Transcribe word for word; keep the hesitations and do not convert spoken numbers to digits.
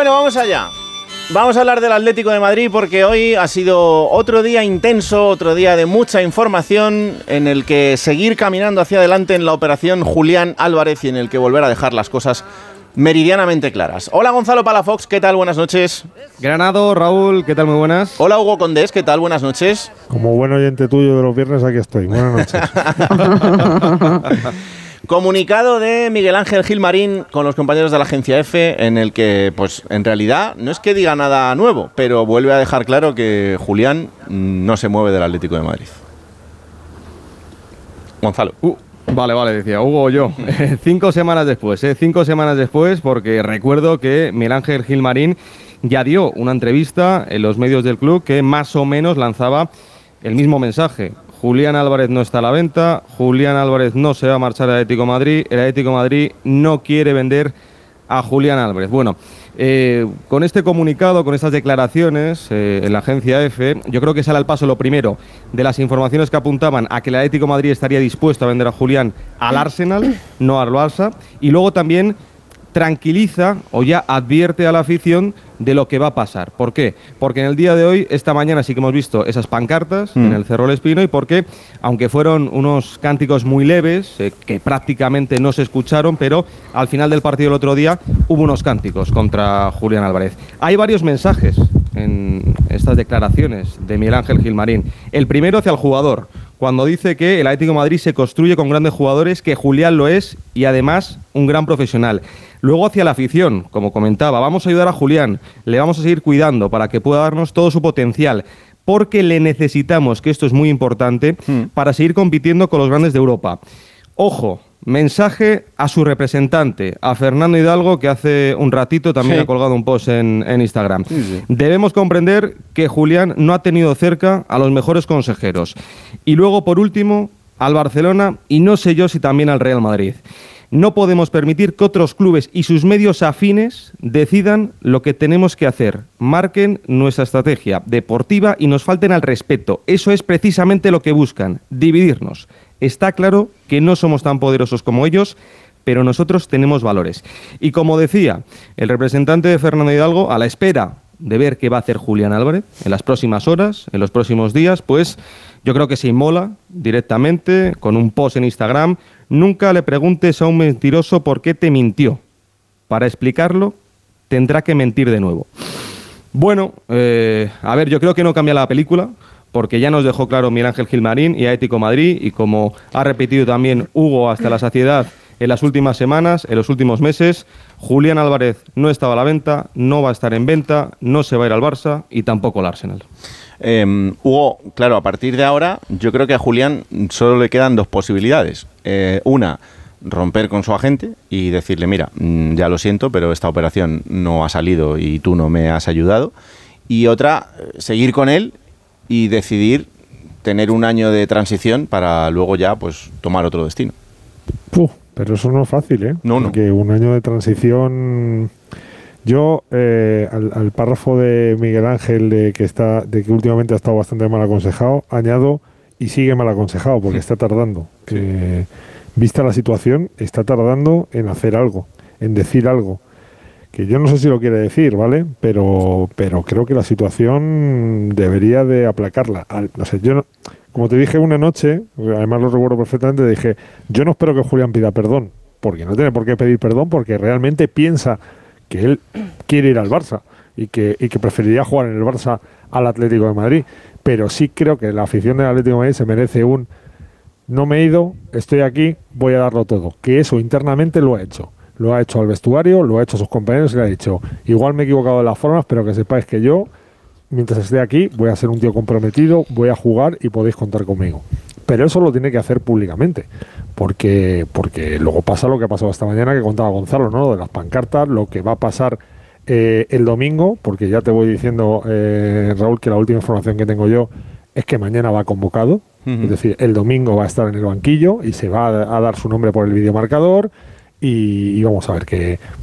Bueno, vamos allá. Vamos a hablar del Atlético de Madrid porque hoy ha sido otro día intenso, otro día de mucha información en el que seguir caminando hacia adelante en la operación Julián Álvarez y en el que volver a dejar las cosas meridianamente claras. Hola Gonzalo Palafox, ¿qué tal? Buenas noches. Granado, Raúl, ¿qué tal? Muy buenas. Hola Hugo Condés, ¿qué tal? Buenas noches. Como buen oyente tuyo de los viernes, aquí estoy. Buenas noches. Comunicado de Miguel Ángel Gilmarín con los compañeros de la agencia F, en el que, pues, en realidad no es que diga nada nuevo, pero vuelve a dejar claro que Julián no se mueve del Atlético de Madrid. Gonzalo. Uh, vale, vale, decía Hugo o yo. cinco semanas después, ¿eh? Cinco semanas después, porque recuerdo que Miguel Ángel Gilmarín ya dio una entrevista en los medios del club que más o menos lanzaba el mismo mensaje. Julián Álvarez no está a la venta, Julián Álvarez no se va a marchar al Atlético de Madrid, el Atlético de Madrid no quiere vender a Julián Álvarez. Bueno, eh, con este comunicado, con estas declaraciones eh, en la agencia F, yo creo que sale al paso lo primero de las informaciones que apuntaban a que el Atlético de Madrid estaría dispuesto a vender a Julián al Arsenal, no al Barça, y luego también tranquiliza o ya advierte a la afición de lo que va a pasar. ¿Por qué? Porque en el día de hoy, esta mañana sí que hemos visto esas pancartas mm. en el Cerro del Espino, y porque, aunque fueron unos cánticos muy leves, eh, que prácticamente no se escucharon, pero al final del partido el otro día hubo unos cánticos contra Julián Álvarez. Hay varios mensajes en estas declaraciones de Miguel Ángel Gilmarín. El primero hacia el jugador, cuando dice que el Atlético de Madrid se construye con grandes jugadores, que Julián lo es y además un gran profesional. Luego hacia la afición, como comentaba, vamos a ayudar a Julián, le vamos a seguir cuidando para que pueda darnos todo su potencial, porque le necesitamos, que esto es muy importante, mm. para seguir compitiendo con los grandes de Europa. Ojo, mensaje a su representante, a Fernando Hidalgo, que hace un ratito también sí. ha colgado un post en, en Instagram. Sí, sí. Debemos comprender que Julián no ha tenido cerca a los mejores consejeros. Y luego, por último, al Barcelona y no sé yo si también al Real Madrid. No podemos permitir que otros clubes y sus medios afines decidan lo que tenemos que hacer, marquen nuestra estrategia deportiva y nos falten al respeto. Eso es precisamente lo que buscan, dividirnos. Está claro que no somos tan poderosos como ellos, pero nosotros tenemos valores. Y como decía el representante de Fernando Hidalgo, a la espera de ver qué va a hacer Julián Álvarez en las próximas horas, en los próximos días, pues yo creo que se inmola directamente con un post en Instagram. Nunca le preguntes a un mentiroso por qué te mintió. Para explicarlo, tendrá que mentir de nuevo. Bueno, eh, a ver, yo creo que no cambia la película, porque ya nos dejó claro Miguel Ángel Gilmarín y Atlético de Madrid, y como ha repetido también Hugo hasta la saciedad en las últimas semanas, en los últimos meses, Julián Álvarez no estaba a la venta, no va a estar en venta, no se va a ir al Barça y tampoco al Arsenal. Eh, Hugo, claro, a partir de ahora yo creo que a Julián solo le quedan dos posibilidades. Eh, una, romper con su agente y decirle, mira, ya lo siento, pero esta operación no ha salido y tú no me has ayudado. Y otra, seguir con él y decidir tener un año de transición para luego ya pues tomar otro destino. Puh, pero eso no es fácil, ¿eh? No, no. Porque un año de transición... Yo, eh, al, al párrafo de Miguel Ángel de que está, de que últimamente ha estado bastante mal aconsejado, añado y sigue mal aconsejado porque está tardando. Sí. Eh, vista la situación, está tardando en hacer algo, en decir algo. Que yo no sé si lo quiere decir, ¿vale? Pero, pero creo que la situación debería de aplacarla. Al, no sé, yo no, como te dije una noche, además lo recuerdo perfectamente, dije, yo no espero que Julián pida perdón, porque no tiene por qué pedir perdón, porque realmente piensa que él quiere ir al Barça y que, y que preferiría jugar en el Barça al Atlético de Madrid. Pero sí creo que la afición del Atlético de Madrid se merece un no me he ido, estoy aquí, voy a darlo todo. Que eso internamente lo ha hecho. Lo ha hecho al vestuario, lo ha hecho a sus compañeros y le ha dicho, igual me he equivocado de las formas, pero que sepáis que yo, mientras esté aquí, voy a ser un tío comprometido, voy a jugar y podéis contar conmigo. Pero eso lo tiene que hacer públicamente, porque porque luego pasa lo que ha pasado esta mañana, que contaba Gonzalo, ¿no? De las pancartas, lo que va a pasar eh, el domingo, porque ya te voy diciendo, eh, Raúl, que la última información que tengo yo es que mañana va convocado, uh-huh. es decir, el domingo va a estar en el banquillo y se va a, a dar su nombre por el videomarcador y, y vamos a ver qué...